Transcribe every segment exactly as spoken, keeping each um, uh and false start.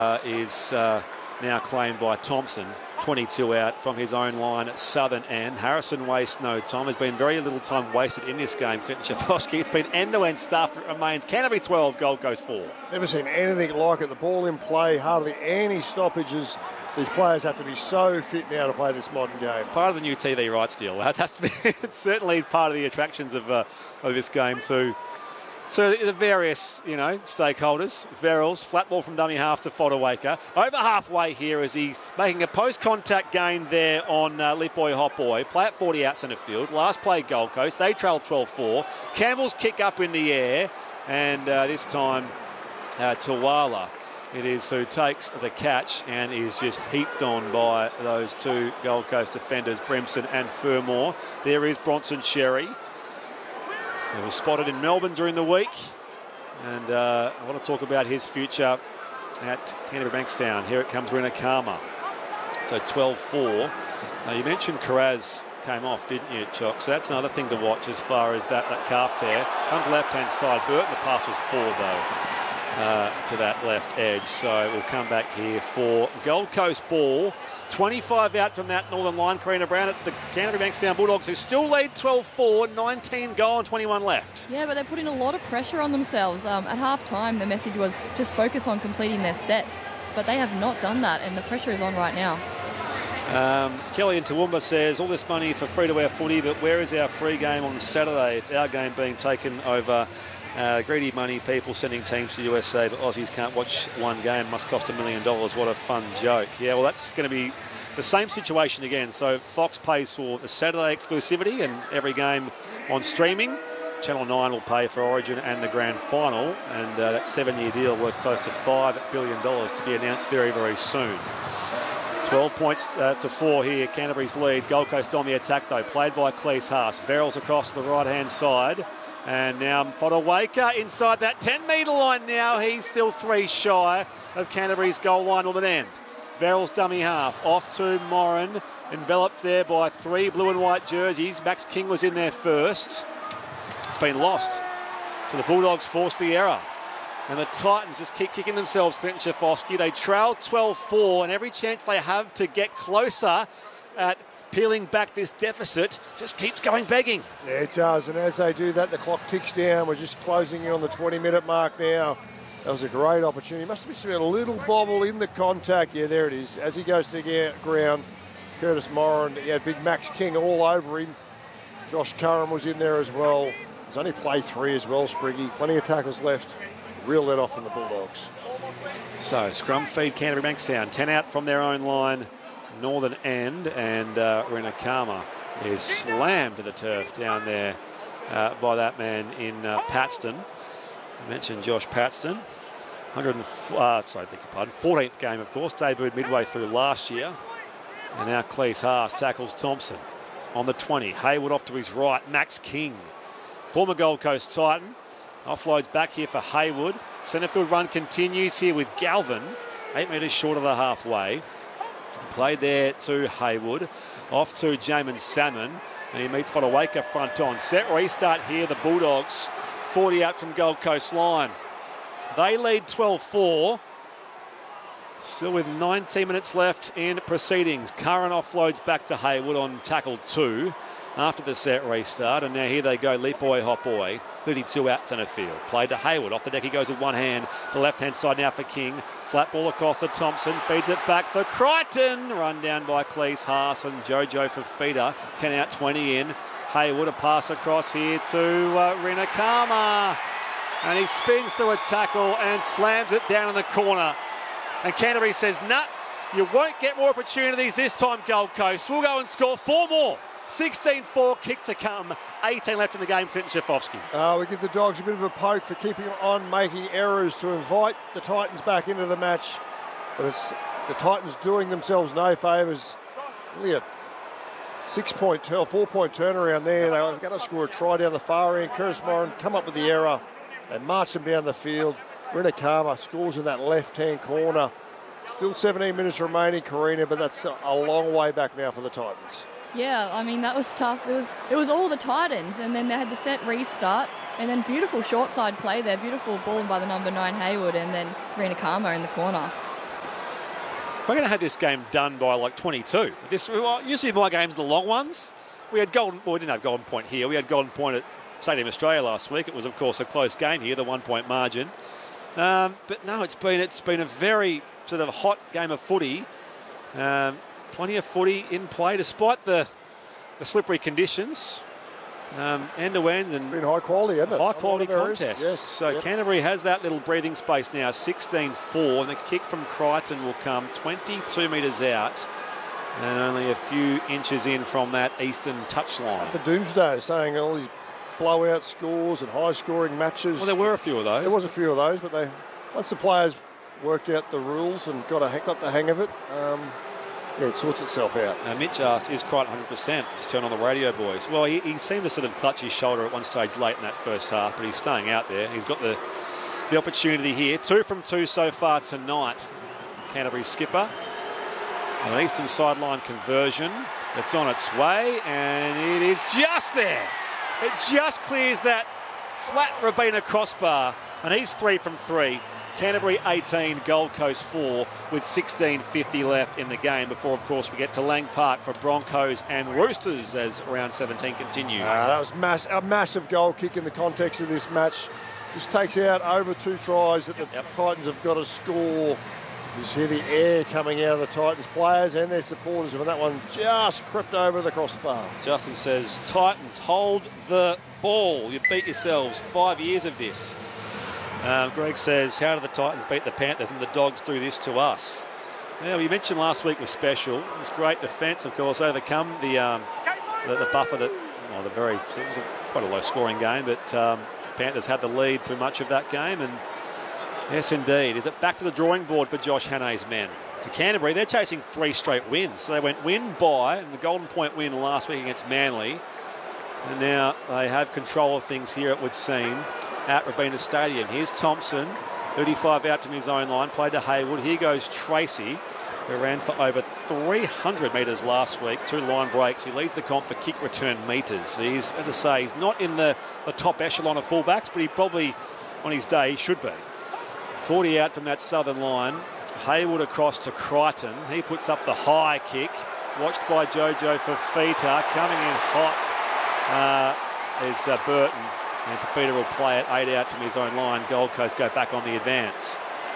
uh, is uh, now claimed by Thompson. twenty-two out from his own line at southern end. Harrison wastes no time. There's been very little time wasted in this game. Clinton Schifcofske. It's been end-to-end stuff. It remains Canterbury twelve, Gold Coast four. Never seen anything like it. The ball in play, hardly any stoppages. These players have to be so fit now to play this modern game. It's part of the new T V rights deal. It has to be. It's certainly part of the attractions of uh, of this game too. So the various, you know, stakeholders. Verrills, flat ball from dummy half to Fodawaker. Over halfway here as he's making a post-contact gain there on uh, Leap Boy Hot Boy. Play at forty out centre field. Last play Gold Coast. They trail twelve four. Campbell's kick up in the air. And uh, this time uh, Tawala. It is who takes the catch and is just heaped on by those two Gold Coast defenders, Brimson and Fermor. There is Bronson Sherry. He was spotted in Melbourne during the week. And uh, I want to talk about his future at Canterbury Bankstown. Here it comes, Rena Karma. So twelve four. Uh, you mentioned Karaz came off, didn't you, Chock? So that's another thing to watch as far as that, that calf tear. Comes left-hand side. Burton, the pass was forward, though. Uh, to that left edge, so we'll come back here for Gold Coast ball. twenty-five out from that northern line. Karina Brown, it's the Canterbury Bankstown Bulldogs who still lead twelve four, nineteen goal and twenty-one left. Yeah, but they're putting a lot of pressure on themselves. Um, at half-time, the message was just focus on completing their sets, but they have not done that, and the pressure is on right now. Um, Kelly in Toowoomba says, all this money for free-to-air footy, but where is our free game on Saturday? It's our game being taken over. Uh, greedy money people sending teams to U S A, but Aussies can't watch one game. Must cost a million dollars. What a fun joke. Yeah, well, that's going to be the same situation again. So Fox pays for the Saturday exclusivity and every game on streaming. Channel nine will pay for Origin and the grand final. And uh, that seven-year deal worth close to five billion dollars to be announced very, very soon. twelve points uh, to four here. Canterbury's lead. Gold Coast on the attack, though. Played by Cleese Haas. Verrills across the right-hand side. And now Fodawaker inside that ten metre line now. He's still three shy of Canterbury's goal line northern end. Verrills dummy half. Off to Moran. Enveloped there by three blue and white jerseys. Max King was in there first. It's been lost. So the Bulldogs force the error. And the Titans just keep kicking themselves, Clinton Schifcofske. They trail twelve four, and every chance they have to get closer at peeling back this deficit just keeps going begging. Yeah, it does. And as they do that, the clock ticks down. We're just closing in on the twenty-minute mark now. That was a great opportunity. Must have been a little bobble in the contact. Yeah, there it is. As he goes to the ground, Curtis Moran, he had big Max King all over him. Josh Curran was in there as well. There's only play three as well, Spriggy. Plenty of tackles left. Reel that off from the Bulldogs. So, scrum feed Canterbury Bankstown. ten out from their own line. Northern end, and uh, Rena Karma is slammed to the turf down there uh, by that man in uh, Paxton. I mentioned Josh Paxton, one hundred, uh, sorry, beg your pardon, fourteenth game, of course, debuted midway through last year. And now Cleese Haas tackles Thompson on the twenty. Hayward off to his right, Max King, former Gold Coast Titan, offloads back here for Hayward. Centrefield run continues here with Galvin, eight metres short of the halfway. Played there to Hayward, off to Jamin Salmon, and he meets Fodawaker front on. Set restart here, the Bulldogs, forty out from Gold Coast line. They lead twelve four, still with nineteen minutes left in proceedings. Curran offloads back to Hayward on tackle two after the set restart, and now here they go, Leap Boy, Hot Boy, thirty-two out centre field. Played to Hayward, off the deck he goes with one hand, the left-hand side now for King. Flat ball across to Thompson, feeds it back for Crichton. Run down by Cleese Haas and Jojo for feeder. ten out, twenty in. Hayward, a pass across here to uh, Rena Karma. And he spins through a tackle and slams it down in the corner. And Canterbury says, nah, you won't get more opportunities this time, Gold Coast. We'll go and score four more. sixteen four, kick to come. eighteen left in the game, Clinton Schifcofske. Uh, we give the Dogs a bit of a poke for keeping on making errors to invite the Titans back into the match. But it's the Titans doing themselves no favours. Really a six-point, turn, four-point turnaround there. They were going to score a try down the far end. Curtis Moran come up with the error. They march them down the field. Rena Karma scores in that left-hand corner. Still seventeen minutes remaining, Karina, but that's a long way back now for the Titans. Yeah, I mean, that was tough. It was it was all the Titans, and then they had the set restart, and then beautiful short side play there, beautiful ball by the number nine Hayward, and then Rena Karma in the corner. We're going to have this game done by like twenty-two. This well, usually my games are the long ones. We had Golden, well, we didn't have Golden Point here. We had Golden Point at Stadium Australia last week. It was, of course, a close game here, the one-point margin. Um, but no, it's been it's been a very sort of hot game of footy. Um, plenty of footy in play, despite the the slippery conditions. Um, end to end and been high quality, hasn't it? High quality contest. Yes. So yep. Canterbury has that little breathing space now, sixteen four, and the kick from Crichton will come twenty-two metres out and only a few inches in from that eastern touchline. The Doomsday saying all these blowout scores and high-scoring matches. Well, there were a few of those. There was a few of those, but they once the players worked out the rules and got a got the hang of it. Um, Yeah, it sorts itself out. Now, Mitch asked, is Crichton one hundred percent? Just turn on the radio, boys. Well, he, he seemed to sort of clutch his shoulder at one stage late in that first half, but he's staying out there. He's got the, the opportunity here. Two from two so far tonight. Canterbury skipper. An eastern sideline conversion. It's on its way, and it is just there. It just clears that flat Robina crossbar, and he's three from three. Canterbury eighteen, Gold Coast four, with sixteen fifty left in the game before, of course, we get to Lang Park for Broncos and Roosters as round seventeen continues. Uh, that was mass, a massive goal kick in the context of this match. Just takes out over two tries that the yep. Titans have got to score. Just hear the air coming out of the Titans players and their supporters, and that one just crept over the crossbar. Justin says, Titans, hold the ball. You beat yourselves. Five years of this. Um, Greg says, how do the Titans beat the Panthers and the Dogs do this to us? Now, we mentioned last week was special. It was great defence, of course, overcome the um, the, the buffer that, well, the very, it was a, quite a low-scoring game, but um, Panthers had the lead through much of that game, and yes, indeed. Is it back to the drawing board for Josh Hannay's men? For Canterbury, they're chasing three straight wins. So they went win by, and the Golden Point win last week against Manly, and now they have control of things here, it would seem, at Robina Stadium. Here's Thompson, thirty-five out from his own line, played to Haywood. Here goes Tracy, who ran for over three hundred metres last week, two line breaks. He leads the comp for kick return metres. He's, as I say, he's not in the, the top echelon of fullbacks, but he probably, on his day, should be. forty out from that southern line. Haywood across to Crichton. He puts up the high kick, watched by Jojo Fafita. Coming in hot uh, is uh, Burton. And Fafita will play it eight out from his own line. Gold Coast go back on the advance.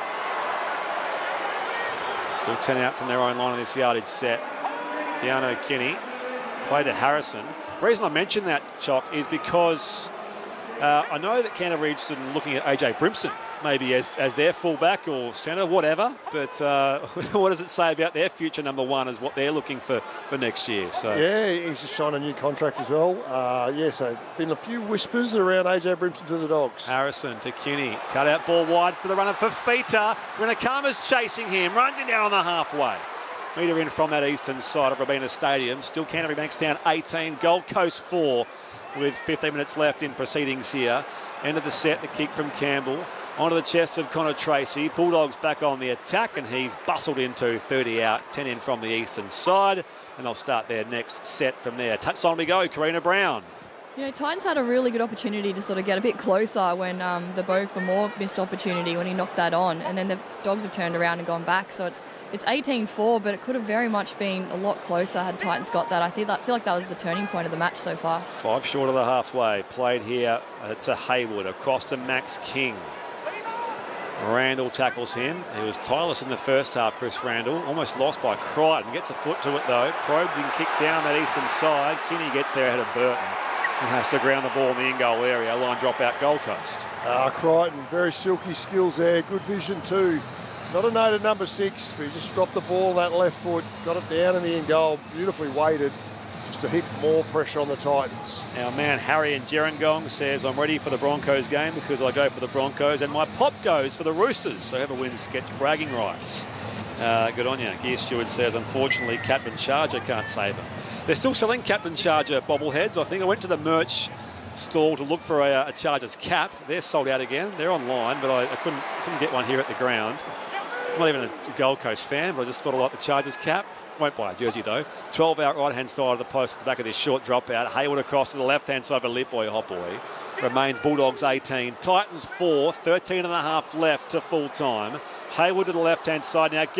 Still ten out from their own line on this yardage set. Keanu Kinney played to Harrison. The reason I mention that, Chock, is because uh, I know that Canterbury are interested in looking at A J Brimson, maybe as, as their fullback or centre, whatever. But uh, what does it say about their future number one is what they're looking for for next year. So yeah, he's just signed a new contract as well. Uh, yeah, so been a few whispers around A J Brimson to the Dogs. Harrison to Kinney. Cut out ball wide for the runner for Fafita. Renakama's chasing him. Runs him down on the halfway. Metre in from that eastern side of Robina Stadium. Still Canterbury Bankstown eighteen, Gold Coast four with fifteen minutes left in proceedings here. End of the set, the kick from Campbell. Onto the chest of Connor Tracy. Bulldogs back on the attack, and he's bustled into thirty out, ten in from the eastern side. And they'll start their next set from there. Touchline we go, Karina Brown. You know, Titans had a really good opportunity to sort of get a bit closer when um, the Beau Fermor missed opportunity when he knocked that on, and then the Dogs have turned around and gone back. So it's it's eighteen four, but it could have very much been a lot closer had Titans got that. I think that, feel like that was the turning point of the match so far. Five short of the halfway. Played here uh, to Haywood, across to Max King. Randall tackles him. He was tireless in the first half, Chris Randall. Almost lost by Crichton. Gets a foot to it, though. Probed and kicked down that eastern side. Kinney gets there ahead of Burton. And has to ground the ball in the in-goal area. Line drop out Gold Coast. Uh, Crichton, very silky skills there. Good vision too. Not a noted number six, but he just dropped the ball on that left foot. Got it down in the in-goal. Beautifully weighted. Just to heap more pressure on the Titans. Our man Harry in Gerringong says, I'm ready for the Broncos game because I go for the Broncos and my pop goes for the Roosters. So whoever wins gets bragging rights. Uh, good on you. Gear Stewart says, unfortunately, Captain Charger can't save him. They're still selling Captain Charger bobbleheads. I think I went to the merch stall to look for a, a Chargers cap. They're sold out again. They're online, but I, I couldn't, couldn't get one here at the ground. I'm not even a Gold Coast fan, but I just thought I liked the Chargers cap. Won't buy a jersey though. twelve out right-hand side of the post at the back of this short dropout. Haywood across to the left-hand side for Lipboy Hopboy. Remains Bulldogs eighteen. Titans four, thirteen and a half left to full time. Haywood to the left-hand side now.